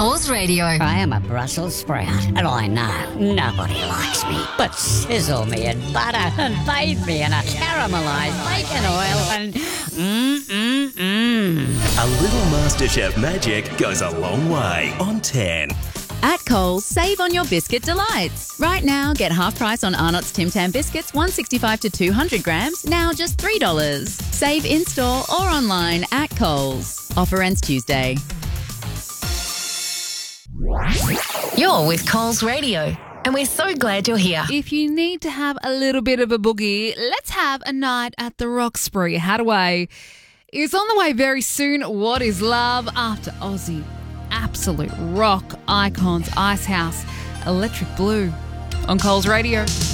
Coles Radio. I am a Brussels sprout, and I know nobody likes me. But sizzle me in butter and bathe me in a caramelised bacon oil and A little MasterChef magic goes a long way on 10. At Coles, save on your biscuit delights. Right now, get half price on Arnott's Tim Tam biscuits, $1.65 to 200 grams, now just $3. Save in-store or online at Coles. Offer ends Tuesday. You're with Coles Radio, and we're so glad you're here. If you need to have a little bit of a boogie, let's have a night at the Roxbury Hadaway. It's on the way very soon. What is love after Aussie? Absolute rock icons, Icehouse, Electric Blue on Coles Radio.